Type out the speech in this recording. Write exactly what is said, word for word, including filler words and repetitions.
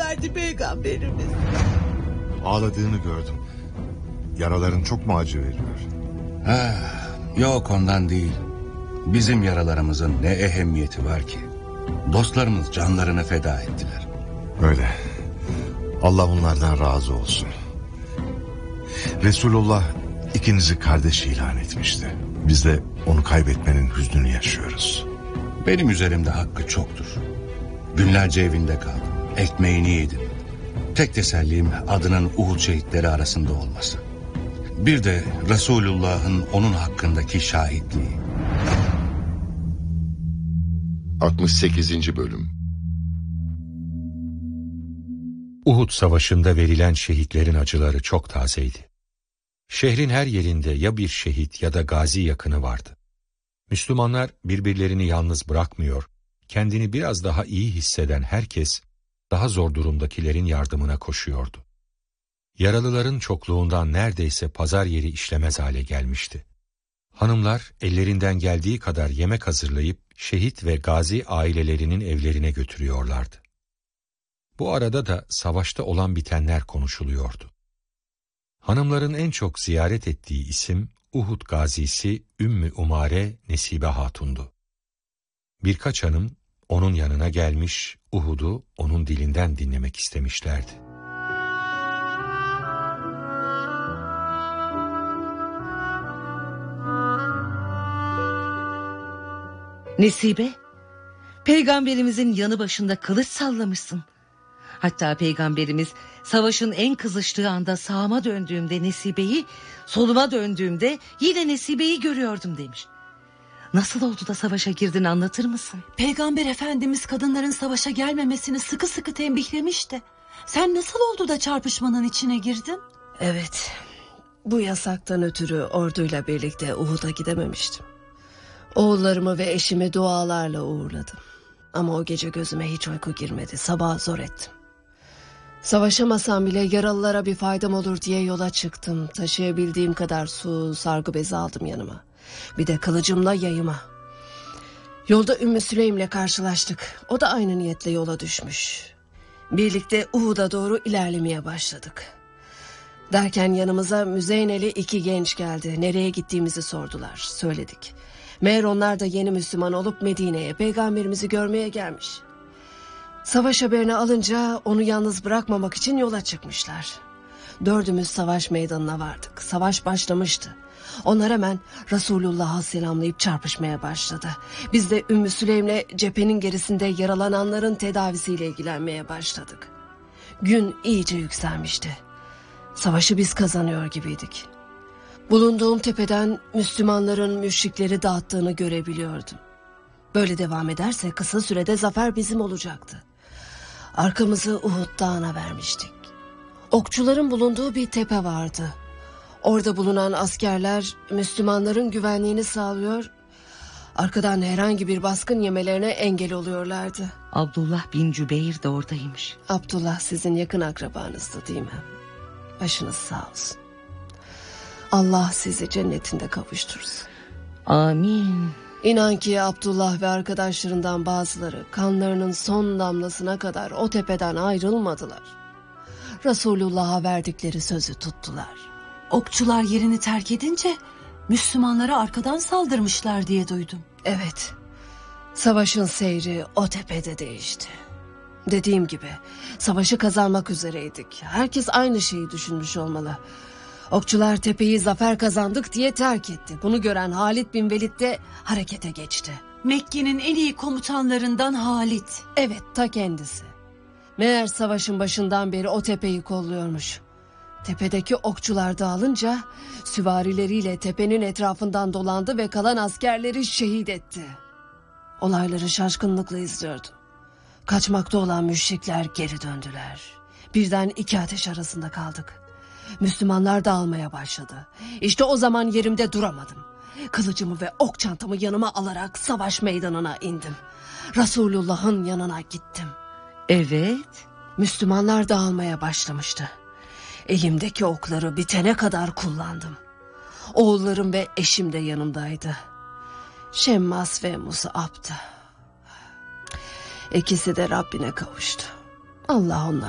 verdi Peygamberimiz. Ağladığını gördüm. Yaraların çok mu acı veriyor? Ha, yok ondan değil. Bizim yaralarımızın ne ehemmiyeti var ki? Dostlarımız canlarını feda ettiler. Öyle. Allah onlardan razı olsun. Resulullah ikinizi kardeş ilan etmişti. Biz de onu kaybetmenin hüznünü yaşıyoruz. Benim üzerimde hakkı çoktur. Günlerce evinde kaldım. Ekmeğini yedim. Tek tesellim adının Uhud şehitleri arasında olması. Bir de Resulullah'ın onun hakkındaki şahitliği. altmış sekizinci Bölüm. Uhud Savaşı'nda verilen şehitlerin acıları çok tazeydi. Şehrin her yerinde ya bir şehit ya da gazi yakını vardı. Müslümanlar birbirlerini yalnız bırakmıyor, kendini biraz daha iyi hisseden herkes daha zor durumdakilerin yardımına koşuyordu. Yaralıların çokluğundan neredeyse pazar yeri işlemez hale gelmişti. Hanımlar ellerinden geldiği kadar yemek hazırlayıp şehit ve gazi ailelerinin evlerine götürüyorlardı. Bu arada da savaşta olan bitenler konuşuluyordu. Hanımların en çok ziyaret ettiği isim Uhud gazisi Ümmü Umare Nesibe Hatun'du. Birkaç hanım onun yanına gelmiş, Uhud'u onun dilinden dinlemek istemişlerdi. Nesibe, Peygamberimizin yanı başında kılıç sallamışsın. Hatta Peygamberimiz savaşın en kızıştığı anda sağıma döndüğümde Nesibe'yi, soluma döndüğümde yine Nesibe'yi görüyordum demiş. Nasıl oldu da savaşa girdin, anlatır mısın? Peygamber Efendimiz kadınların savaşa gelmemesini sıkı sıkı tembihlemişti. Sen nasıl oldu da çarpışmanın içine girdin? Evet, bu yasaktan ötürü orduyla birlikte Uhud'a gidememiştim. Oğullarımı ve eşimi dualarla uğurladım. Ama o gece gözüme hiç uyku girmedi. Sabah zor ettim. Savaşamasam bile yaralılara bir faydam olur diye yola çıktım. Taşıyabildiğim kadar su, sargı bezi aldım yanıma. Bir de kılıcımla yayıma. Yolda Ümmü Süleym'le karşılaştık. O da aynı niyetle yola düşmüş. Birlikte Uhud'a doğru ilerlemeye başladık. Derken yanımıza Müzeyneli iki genç geldi. Nereye gittiğimizi sordular. Söyledik. Meğer onlar da yeni Müslüman olup Medine'ye Peygamberimizi görmeye gelmiş. Savaş haberini alınca onu yalnız bırakmamak için yola çıkmışlar. Dördümüz savaş meydanına vardık. Savaş başlamıştı. Onlar hemen Resulullah'a selamlayıp çarpışmaya başladı. Biz de Ümmü Süleym'le cephenin gerisinde yaralananların tedavisiyle ilgilenmeye başladık. Gün iyice yükselmişti. Savaşı biz kazanıyor gibiydik. Bulunduğum tepeden Müslümanların müşrikleri dağıttığını görebiliyordum. Böyle devam ederse kısa sürede zafer bizim olacaktı. Arkamızı Uhud Dağı'na vermiştik. Okçuların bulunduğu bir tepe vardı. Orada bulunan askerler Müslümanların güvenliğini sağlıyor, arkadan herhangi bir baskın yemelerine engel oluyorlardı. Abdullah bin Cübeyr de oradaymış. Abdullah sizin yakın akrabanızdı değil mi? Başınız sağ olsun. Allah sizi cennetinde kavuştursun. Amin. İnan ki Abdullah ve arkadaşlarından bazıları kanlarının son damlasına kadar o tepeden ayrılmadılar. Resulullah'a verdikleri sözü tuttular. Okçular yerini terk edince Müslümanlara arkadan saldırmışlar diye duydum. Evet, savaşın seyri o tepede değişti. Dediğim gibi savaşı kazanmak üzereydik. Herkes aynı şeyi düşünmüş olmalı. Okçular tepeyi zafer kazandık diye terk etti. Bunu gören Halid bin Velid de harekete geçti. Mekke'nin en iyi komutanlarından Halid. Evet, ta kendisi. Meğer savaşın başından beri o tepeyi kolluyormuş. Tepedeki okçular dağılınca süvarileriyle tepenin etrafından dolandı ve kalan askerleri şehit etti. Olayları şaşkınlıkla izliyordum. Kaçmakta olan müşrikler geri döndüler. Birden iki ateş arasında kaldık. Müslümanlar dağılmaya başladı. İşte o zaman yerimde duramadım. Kılıcımı ve ok çantamı yanıma alarak savaş meydanına indim. Resulullah'ın yanına gittim. Evet. Müslümanlar dağılmaya başlamıştı. Elimdeki okları bitene kadar kullandım. Oğullarım ve eşim de yanımdaydı. Şemmas ve Mus'ab'dı. İkisi de Rabbine kavuştu. Allah onlar